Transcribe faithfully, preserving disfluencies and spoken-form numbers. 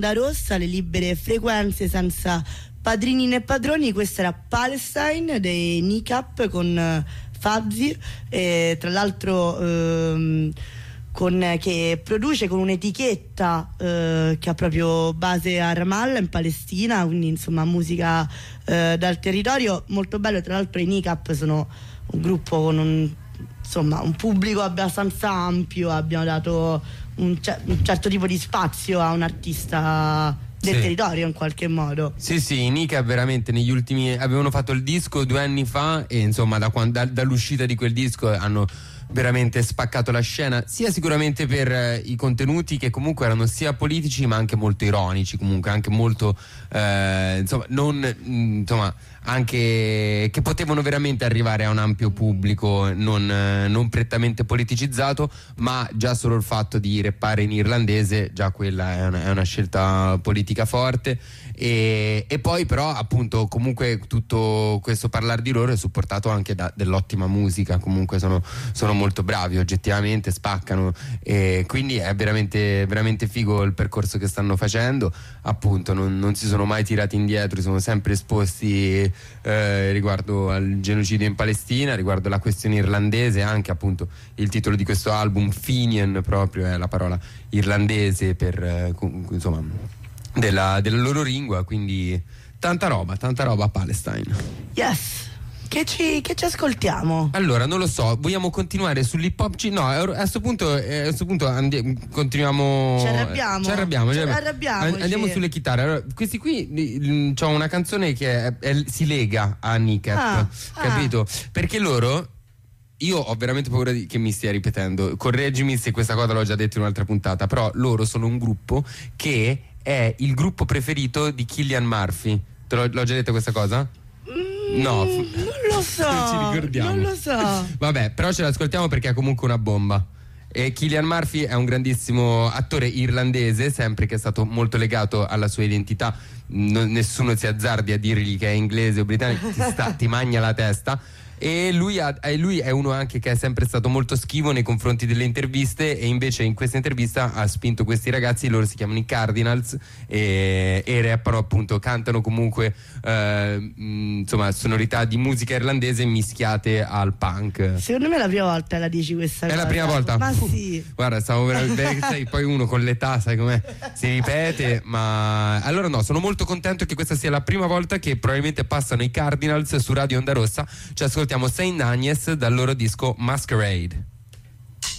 Onda Rossa, le libere frequenze senza padrini né padroni. Questa era Palestine dei Kneecap con uh, Fazzi, e tra l'altro ehm, con, che produce con un'etichetta eh, che ha proprio base a Ramallah in Palestina, quindi insomma musica eh, dal territorio, molto bello. Tra l'altro i Kneecap sono un gruppo con un, insomma, un pubblico abbastanza ampio, abbiamo dato un, cer- un certo tipo di spazio a un artista del sì. territorio in qualche modo. Sì, sì, i Kneecap veramente negli ultimi avevano fatto il disco due anni fa e insomma da quando, da, dall'uscita di quel disco hanno veramente spaccato la scena, sia sicuramente per eh, i contenuti che comunque erano sia politici ma anche molto ironici, comunque anche molto eh, insomma non mh, insomma anche che potevano veramente arrivare a un ampio pubblico, non, eh, non prettamente politicizzato, ma già solo il fatto di rappare in irlandese, già quella è una, è una scelta politica forte. E, e poi però appunto comunque tutto questo parlare di loro è supportato anche da dell'ottima musica, comunque sono, sono molto bravi oggettivamente, spaccano, e quindi è veramente, veramente figo il percorso che stanno facendo, appunto non, non si sono mai tirati indietro, si sono sempre esposti eh, riguardo al genocidio in Palestina, riguardo la questione irlandese, anche appunto il titolo di questo album Fenian proprio è la parola irlandese per eh, insomma Della, della loro lingua, quindi tanta roba, tanta roba a Palestine. Yes. Che ci, che ci ascoltiamo? Allora, non lo so, vogliamo continuare sull'hip hop? A questo punto, a questo punto andi- continuiamo. Ci arrabbiamo. Ci arrabbiamo. Ci arrabbiamo. Andiamo sulle chitarre. Allora, questi qui c'ho una canzone che è, è, si lega a Kneecap, ah, capito? Ah. Perché loro. Io ho veramente paura di, che mi stia ripetendo. Correggimi se questa cosa l'ho già detto in un'altra puntata. Però loro sono un gruppo che è il gruppo preferito di Cillian Murphy. Te l'ho, l'ho già detto questa cosa? Mm, no, non lo so. ci ricordiamo. Non lo so. Vabbè, però ce l'ascoltiamo perché è comunque una bomba. E Cillian Murphy è un grandissimo attore irlandese, sempre che è stato molto legato alla sua identità. Non, nessuno si azzardi a dirgli che è inglese o britannico, ti, sta, ti magna la testa. E lui, ha, e lui è uno anche che è sempre stato molto schivo nei confronti delle interviste, e invece in questa intervista ha spinto questi ragazzi, loro si chiamano i Cardinals, e, e rappano appunto, cantano comunque eh, mh, insomma sonorità di musica irlandese mischiate al punk. Secondo me è la prima volta la dici questa è cosa. È la prima volta? Ma sì. Guarda, stavo veramente sai, poi uno con l'età sai com'è, si ripete, ma allora no, sono molto contento che questa sia la prima volta che probabilmente passano i Cardinals su Radio Onda Rossa. Ci ascoltiamo Saint Agnes dal loro disco Masquerade.